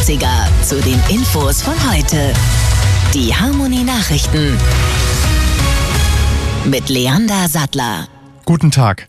80er zu den Infos von heute. Die Harmony Nachrichten mit Leander Sattler. Guten Tag.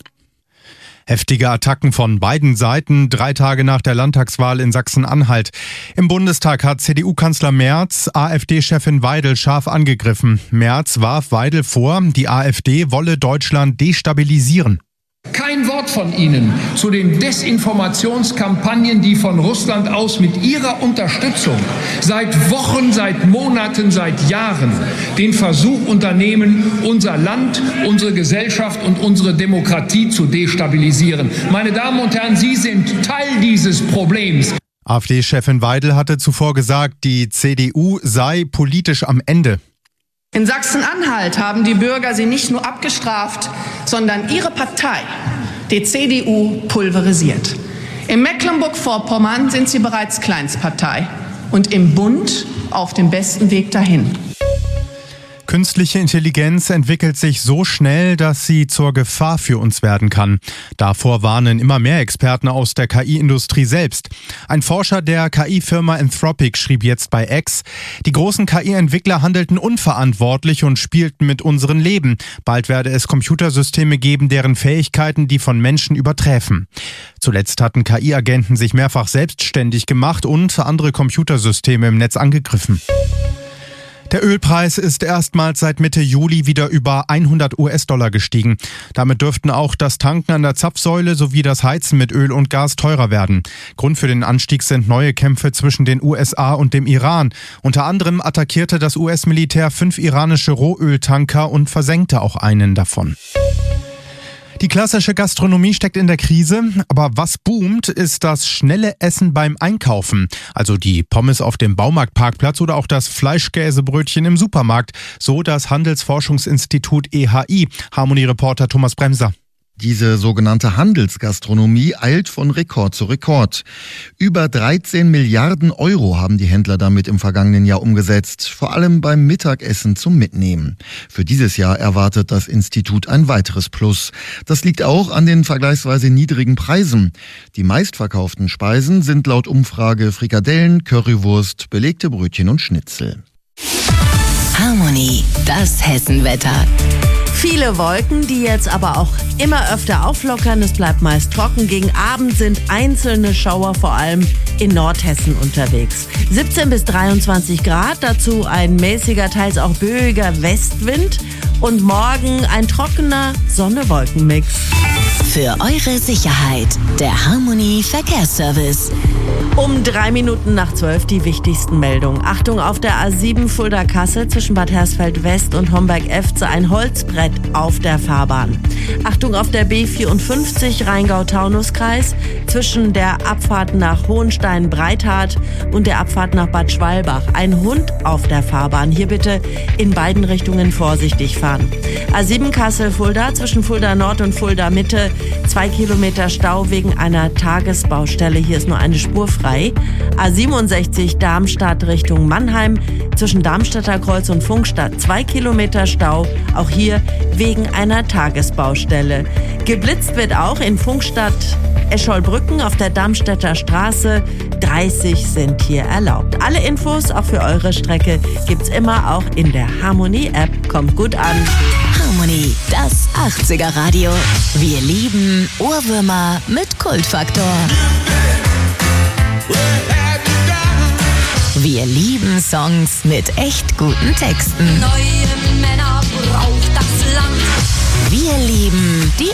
Heftige Attacken von beiden Seiten, 3 Tage nach der Landtagswahl in Sachsen-Anhalt. Im Bundestag hat CDU-Kanzler Merz AfD-Chefin Weidel scharf angegriffen. Merz warf Weidel vor, die AfD wolle Deutschland destabilisieren. Kein Wort von Ihnen zu den Desinformationskampagnen, die von Russland aus mit Ihrer Unterstützung seit Wochen, seit Monaten, seit Jahren den Versuch unternehmen, unser Land, unsere Gesellschaft und unsere Demokratie zu destabilisieren. Meine Damen und Herren, Sie sind Teil dieses Problems. AfD-Chefin Weidel hatte zuvor gesagt, die CDU sei politisch am Ende. In Sachsen-Anhalt haben die Bürger sie nicht nur abgestraft, sondern ihre Partei, die CDU, pulverisiert. In Mecklenburg-Vorpommern sind sie bereits Kleinstpartei und im Bund auf dem besten Weg dahin. Künstliche Intelligenz entwickelt sich so schnell, dass sie zur Gefahr für uns werden kann. Davor warnen immer mehr Experten aus der KI-Industrie selbst. Ein Forscher der KI-Firma Anthropic schrieb jetzt bei X: Die großen KI-Entwickler handelten unverantwortlich und spielten mit unserem Leben. Bald werde es Computersysteme geben, deren Fähigkeiten die von Menschen überträfen. Zuletzt hatten KI-Agenten sich mehrfach selbstständig gemacht und andere Computersysteme im Netz angegriffen. Der Ölpreis ist erstmals seit Mitte Juli wieder über $100 gestiegen. Damit dürften auch das Tanken an der Zapfsäule sowie das Heizen mit Öl und Gas teurer werden. Grund für den Anstieg sind neue Kämpfe zwischen den USA und dem Iran. Unter anderem attackierte das US-Militär 5 iranische Rohöltanker und versenkte auch einen davon. Die klassische Gastronomie steckt in der Krise, aber was boomt, ist das schnelle Essen beim Einkaufen. Also die Pommes auf dem Baumarktparkplatz oder auch das Fleischkäsebrötchen im Supermarkt. So das Handelsforschungsinstitut EHI. Harmony-Reporter Thomas Bremser. Diese sogenannte Handelsgastronomie eilt von Rekord zu Rekord. Über 13 Milliarden Euro haben die Händler damit im vergangenen Jahr umgesetzt, vor allem beim Mittagessen zum Mitnehmen. Für dieses Jahr erwartet das Institut ein weiteres Plus. Das liegt auch an den vergleichsweise niedrigen Preisen. Die meistverkauften Speisen sind laut Umfrage Frikadellen, Currywurst, belegte Brötchen und Schnitzel. Harmony, das Hessenwetter. Viele Wolken, die jetzt aber auch immer öfter auflockern. Es bleibt meist trocken. Gegen Abend sind einzelne Schauer vor allem in Nordhessen unterwegs. 17 bis 23 Grad, dazu ein mäßiger, teils auch böiger Westwind. Und morgen ein trockener Sonne-Wolken-Mix. Für eure Sicherheit, der Harmony Verkehrsservice. Um 3 Minuten nach 12 die wichtigsten Meldungen. Achtung, auf der A7 Fulda-Kassel zwischen Bad Hersfeld West und Homberg-Efze ein Holzbrett auf der Fahrbahn. Achtung, auf der B54 Rheingau-Taunus-Kreis zwischen der Abfahrt nach Hohenstein-Breithardt und der Abfahrt nach Bad Schwalbach. Ein Hund auf der Fahrbahn. Hier bitte in beiden Richtungen vorsichtig fahren. A7 Kassel-Fulda zwischen Fulda Nord und Fulda Mitte 2 Kilometer Stau wegen einer Tagesbaustelle. Hier ist nur eine Spur frei. A67 Darmstadt Richtung Mannheim zwischen Darmstädter Kreuz und Funkstadt 2 Kilometer Stau. Auch hier wegen einer Tagesbaustelle. Geblitzt wird auch in Funkstadt Escholbrücken auf der Darmstädter Straße. 30 sind hier erlaubt. Alle Infos auch für eure Strecke gibt's immer auch in der Harmony-App. Kommt gut an. Harmony, das 80er Radio. Wir lieben Ohrwürmer mit Kultfaktor. Wir lieben Songs mit echt guten Texten. Neue Männer braucht das